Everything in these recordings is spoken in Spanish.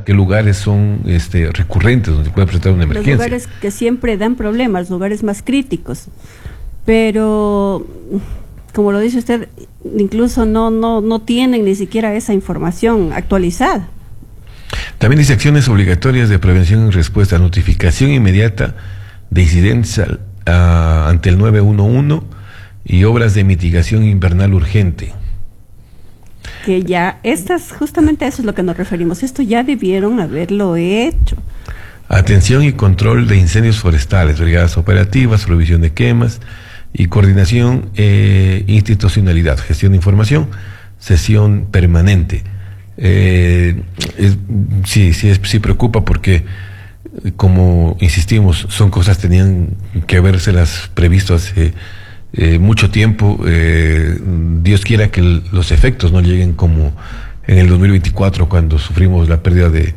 qué lugares son recurrentes donde puede presentar una emergencia. Los lugares que siempre dan problemas, los lugares más críticos. Pero, como lo dice usted, incluso no tienen ni siquiera esa información actualizada. También dice acciones obligatorias de prevención y respuesta, notificación inmediata de incidentes ante el 911 y obras de mitigación invernal urgente. Que ya, justamente a eso es lo que nos referimos, esto ya debieron haberlo hecho. Atención y control de incendios forestales, brigadas operativas, provisión de quemas y coordinación, institucionalidad, gestión de información, sesión permanente. Sí preocupa porque, como insistimos, son cosas que tenían que habérselas previsto hace mucho tiempo. Dios quiera que los efectos no lleguen como en el 2024, cuando sufrimos la pérdida de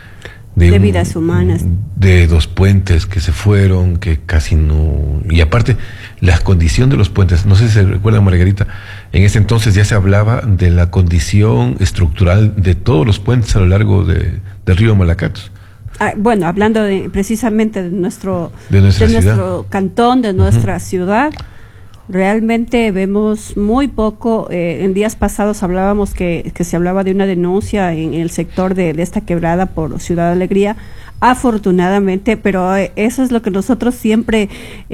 vidas humanas, de 2 puentes que se fueron, que casi no, y aparte la condición de los puentes, no sé si se recuerda, Margarita, en ese entonces ya se hablaba de la condición estructural de todos los puentes a lo largo del río Malacatos. Bueno, hablando precisamente de nuestro cantón, de nuestra ciudad, realmente vemos muy poco. En días pasados hablábamos que se hablaba de una denuncia en el sector de esta quebrada por Ciudad Alegría, afortunadamente, pero eso es lo que nosotros siempre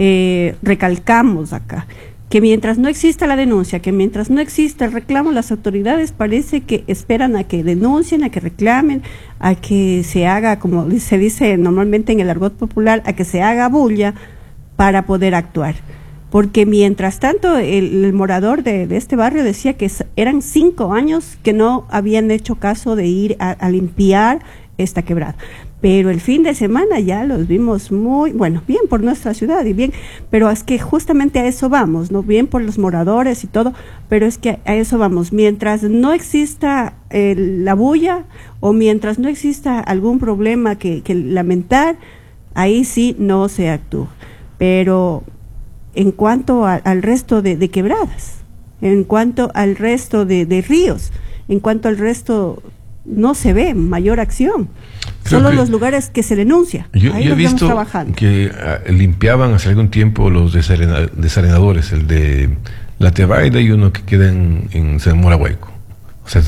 recalcamos acá, que mientras no exista la denuncia, que mientras no exista el reclamo, las autoridades parece que esperan a que denuncien, a que reclamen, a que se haga, como se dice normalmente en el argot popular, a que se haga bulla para poder actuar. Porque mientras tanto el morador de este barrio decía que eran 5 años que no habían hecho caso de ir a limpiar esta quebrada. Pero el fin de semana ya los vimos muy, bueno, bien por nuestra ciudad y bien, pero es que justamente a eso vamos, ¿no? Bien por los moradores y todo, pero es que a eso vamos. Mientras no exista la bulla o mientras no exista algún problema que lamentar, ahí sí no se actúa. Pero en cuanto al resto de quebradas, en cuanto al resto de ríos, en cuanto al resto, no se ve mayor acción. Solo los lugares que se denuncia. Yo he visto que limpiaban hace algún tiempo los desarenadores, el de La Tebaida y uno que queda en San Morahueco. O sea,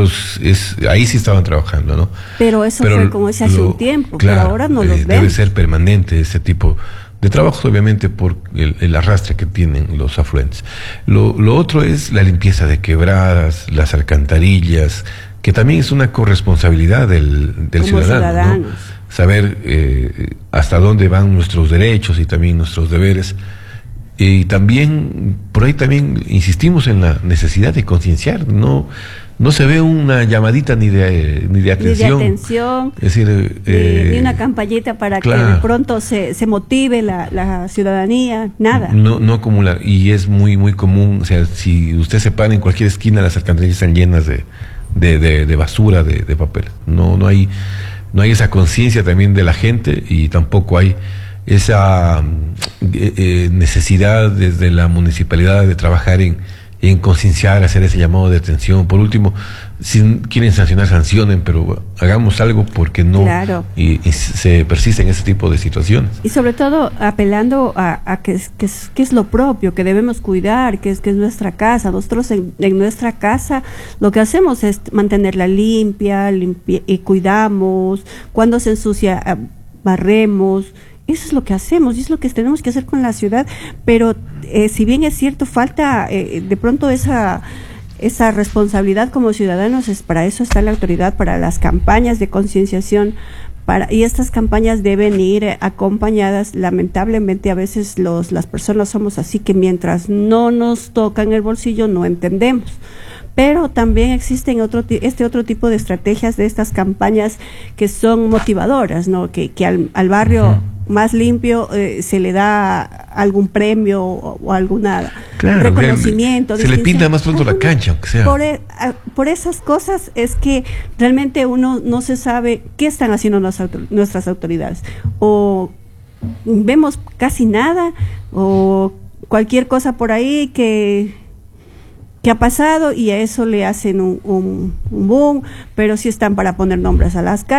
ahí sí estaban trabajando, ¿no? Pero fue como hace un tiempo, claro, pero ahora no los ven. Debe ser permanente ese tipo de trabajos, obviamente, por el arrastre que tienen los afluentes. Lo otro es la limpieza de quebradas, las alcantarillas, que también es una corresponsabilidad del ciudadano, ¿no? Saber hasta dónde van nuestros derechos y también nuestros deberes. Y también, por ahí también insistimos en la necesidad de concienciar, no se ve una llamadita ni de atención. Es decir, ni una campañita para que de pronto se motive la ciudadanía, nada. No acumular. Y es muy, muy común, o sea, si usted se para en cualquier esquina, las alcantarillas están llenas de basura, de papel. No hay esa conciencia también de la gente, y tampoco hay esa necesidad desde la municipalidad de trabajar en concienciar, hacer ese llamado de atención. Por último, si quieren sancionar, sancionen, pero hagamos algo porque no. Claro. y se persisten ese tipo de situaciones. Y sobre todo apelando a que es lo propio, que debemos cuidar, que es nuestra casa. Nosotros en nuestra casa lo que hacemos es mantenerla limpia y cuidamos. Cuando se ensucia, barremos. Eso es lo que hacemos y es lo que tenemos que hacer con la ciudad, pero si bien es cierto, falta de pronto esa responsabilidad como ciudadanos. Para eso está la autoridad, para las campañas de concienciación, y estas campañas deben ir acompañadas. Lamentablemente a veces las personas somos así, que mientras no nos tocan el bolsillo no entendemos. Pero también existen otro tipo de estrategias de estas campañas que son motivadoras, ¿no? Que al barrio más limpio se le da algún premio o alguna reconocimiento. Se le pinta más pronto la cancha, aunque sea. Por esas cosas es que realmente uno no se sabe qué están haciendo nuestras autoridades. O vemos casi nada, o cualquier cosa por ahí que ha pasado y a eso le hacen un boom, pero sí están para poner nombres a las calles.